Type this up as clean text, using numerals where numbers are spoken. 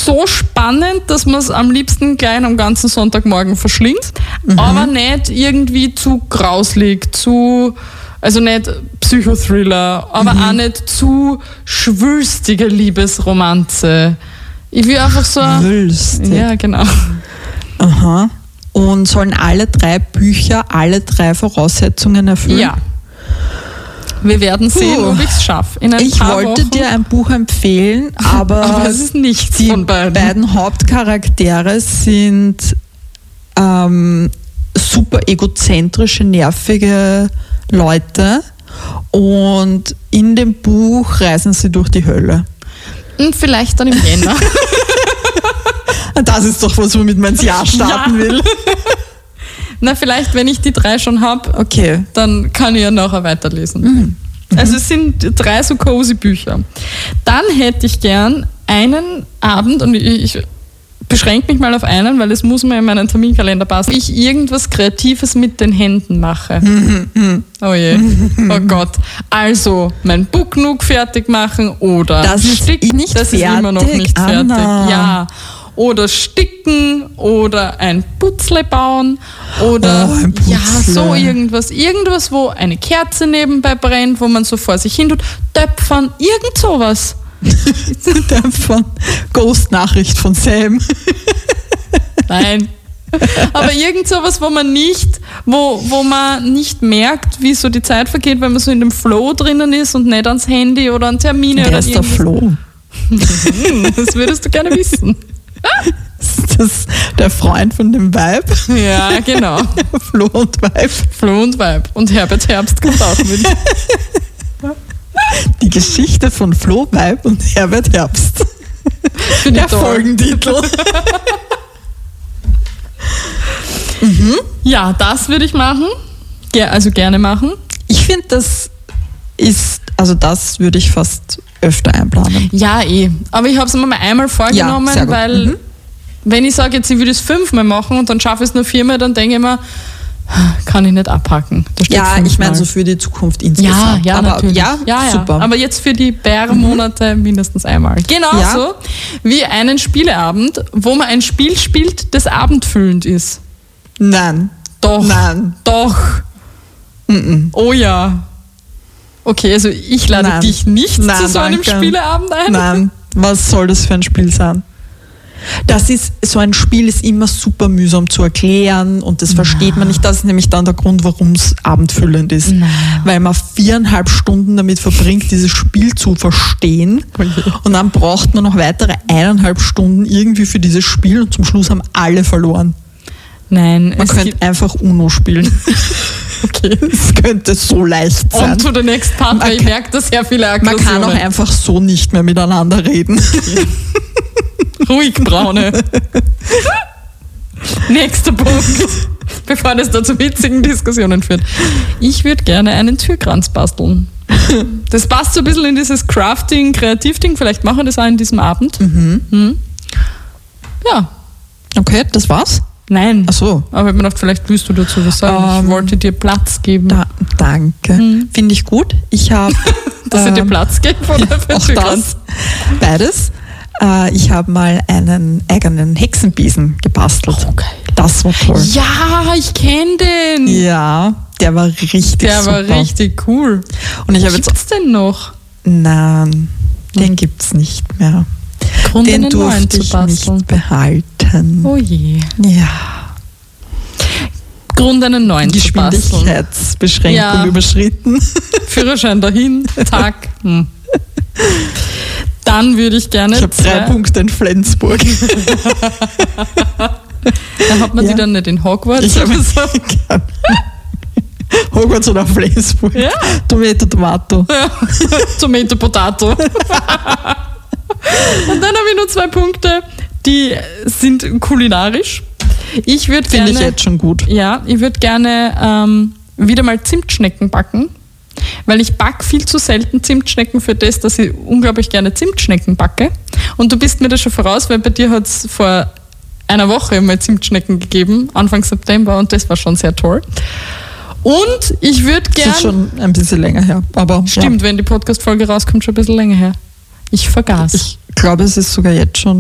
so spannend, dass man es am liebsten gleich am ganzen Sonntagmorgen verschlingt, aber nicht irgendwie zu grauslig, also nicht Psychothriller, aber auch nicht zu schwülstige Liebesromanze. Ich will einfach so... Schwülstig. Ja, genau. Aha. Und sollen alle 3 Bücher alle 3 Voraussetzungen erfüllen? Ja. Wir werden sehen, ob ich es schaffe. Ich wollte dir ein Buch empfehlen, aber es ist nichts die von beiden. beiden Hauptcharaktere sind super egozentrische, nervige Leute und in dem Buch reisen sie durch die Hölle. Und vielleicht dann im Jänner. Das ist doch was, womit man ins Jahr starten will. Na, vielleicht, wenn ich die 3 schon habe, okay, dann kann ich ja nachher weiterlesen. Also es sind 3 so cozy Bücher. Dann hätte ich gern einen Abend, und ich beschränke mich mal auf einen, weil es muss mir in meinen Terminkalender passen, ich irgendwas Kreatives mit den Händen mache. Oh je, oh Gott. Also, mein Booknook fertig machen oder das ist nicht das fertig, ist immer noch nicht fertig. Anna. Ja. Oder sticken oder ein Putzle bauen oder ein Putzle. ja, so irgendwas. Irgendwas, wo eine Kerze nebenbei brennt, wo man so vor sich hin tut. Töpfern, irgend sowas. Töpfern. Ghost-Nachricht von Sam. Nein. Aber irgend sowas, wo man nicht merkt, wie so die Zeit vergeht, wenn man so in dem Flow drinnen ist und nicht ans Handy oder an Termine. Wer oder ist der Flo? Das würdest du gerne wissen. Ist das der Freund von dem Vibe? Ja, genau. Flo und Vibe. Flo und Vibe. Und Herbert Herbst kommt auch mit. Die Geschichte von Flo, Vibe und Herbert Herbst. Der Folgentitel. Ja, das würde ich machen. Also gerne machen. Ich finde, das würde ich fast öfter einplanen. Ja, aber ich habe es mir mal einmal vorgenommen, Ja, sehr gut. weil wenn ich sage, jetzt ich würde es 5-mal machen und dann schaffe ich es nur 4-mal, dann denke ich mir, kann ich nicht abhaken. Ja, ich meine so für die Zukunft insgesamt. Ja, aber natürlich. ja, super. Aber jetzt für die Bärenmonate mindestens einmal. Genauso wie einen Spieleabend, wo man ein Spiel spielt, das abendfüllend ist. Nein. Doch. Nein. Doch. Oh ja. Okay, also ich lade dich nicht zu so einem Spieleabend ein. Nein, was soll das für ein Spiel sein? So ein Spiel ist immer super mühsam zu erklären und das versteht man nicht. Das ist nämlich dann der Grund, warum es abendfüllend ist. Weil man 4,5 Stunden damit verbringt, dieses Spiel zu verstehen und dann braucht man noch weitere 1,5 Stunden irgendwie für dieses Spiel und zum Schluss haben alle verloren. Nein. Man könnte einfach Uno spielen. Okay. Es könnte so leicht sein. On to the next part, weil ich merke, dass sehr viele Aggressionen. Man kann auch einfach so nicht mehr miteinander reden. Okay. Ruhig, Braune. Nächster Punkt, bevor das da zu witzigen Diskussionen führt. Ich würde gerne einen Türkranz basteln. Das passt so ein bisschen in dieses Crafting, Kreativding. Vielleicht machen wir das auch in diesem Abend. Ja. Okay, das war's? Nein. Ach so. Aber ich habe mir gedacht, vielleicht willst du dazu was sagen. Ich wollte dir Platz geben. Danke. Finde ich gut. Ich habe... Dass ich dir Platz gebe oder für auch das. Beides. Ich habe mal einen eigenen Hexenbesen gebastelt. Oh, geil. Das war toll. Ja, ich kenne den. Ja, der war richtig super. Der war richtig cool. Und ich habe Gibt's denn noch? Nein, den gibt's nicht mehr. Den durfte ich nicht behalten. Oh je. Ja. Grund, einen neuen zu basteln. Geschwindigkeitsbeschränkung überschritten. Führerschein dahin, Tag. Dann würde ich gerne... Ich habe 3 Punkte in Flensburg. Da hat man die dann nicht in Hogwarts oder so. Hogwarts oder Flensburg. Ja. Tomato. Ja. Tomato, Potato. Und dann habe ich nur 2 Punkte, die sind kulinarisch. Finde ich jetzt schon gut. Ja, ich würde gerne wieder mal Zimtschnecken backen. Weil ich backe viel zu selten Zimtschnecken für das, dass ich unglaublich gerne Zimtschnecken backe. Und du bist mir das schon voraus, weil bei dir hat es vor einer Woche mal Zimtschnecken gegeben, Anfang September, und das war schon sehr toll. Und ich würde gerne... Das ist schon ein bisschen länger her. Aber stimmt, wenn die Podcast-Folge rauskommt, schon ein bisschen länger her. Ich vergaß. Ich glaube, es ist sogar jetzt schon